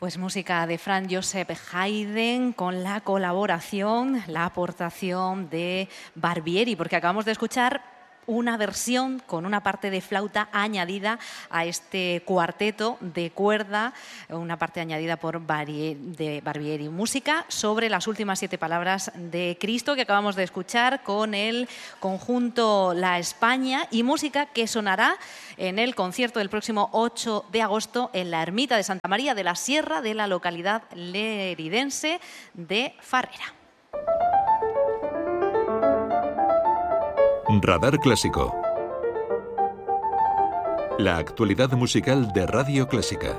Pues música de Franz Joseph Haydn con la colaboración, la aportación de Barbieri, porque acabamos de escuchar una versión con una parte de flauta añadida a este cuarteto de cuerda, una parte añadida por Barbieri. Música sobre las últimas 7 palabras de Cristo que acabamos de escuchar con el conjunto La España, y música que sonará en el concierto del próximo 8 de agosto en la Ermita de Santa María de la Sierra de la localidad leridense de Farrera. Radar Clásico. La actualidad musical de Radio Clásica.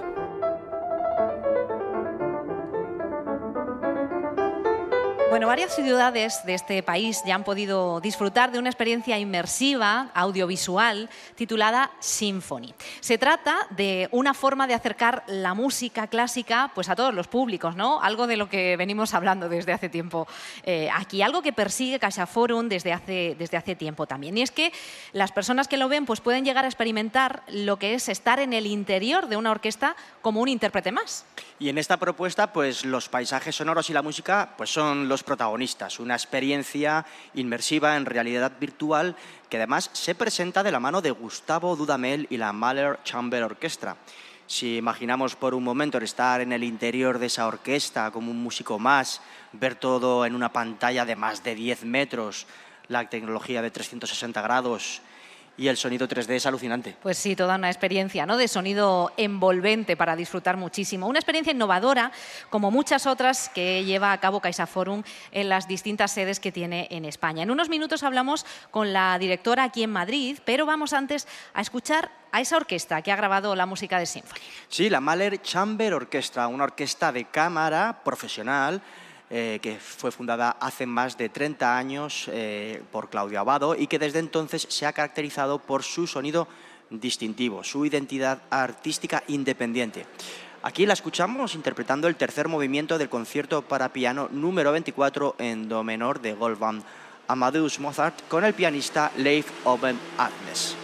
Bueno, varias ciudades de este país ya han podido disfrutar de una experiencia inmersiva, audiovisual, titulada Symphony. Se trata de una forma de acercar la música clásica pues, a todos los públicos, ¿no? Algo de lo que venimos hablando desde hace tiempo aquí, algo que persigue CaixaForum desde hace tiempo también. Y es que las personas que lo ven pues, pueden llegar a experimentar lo que es estar en el interior de una orquesta como un intérprete más. Y en esta propuesta, pues los paisajes sonoros y la música pues, son los protagonistas, una experiencia inmersiva en realidad virtual que además se presenta de la mano de Gustavo Dudamel y la Mahler Chamber Orchestra. Si imaginamos por un momento el estar en el interior de esa orquesta como un músico más, ver todo en una pantalla de más de 10 metros, la tecnología de 360 grados y el sonido 3D es alucinante. Pues sí, toda una experiencia, ¿no?, de sonido envolvente para disfrutar muchísimo. Una experiencia innovadora, como muchas otras que lleva a cabo CaixaForum en las distintas sedes que tiene en España. En unos minutos hablamos con la directora aquí en Madrid, pero vamos antes a escuchar a esa orquesta que ha grabado la música de Symphony. Sí, la Mahler Chamber Orchestra, una orquesta de cámara profesional que fue fundada hace más de 30 años por Claudio Abbado y que desde entonces se ha caracterizado por su sonido distintivo, su identidad artística independiente. Aquí la escuchamos interpretando el tercer movimiento del concierto para piano número 24 en do menor de Wolfgang Amadeus Mozart con el pianista Leif Ove Agnes.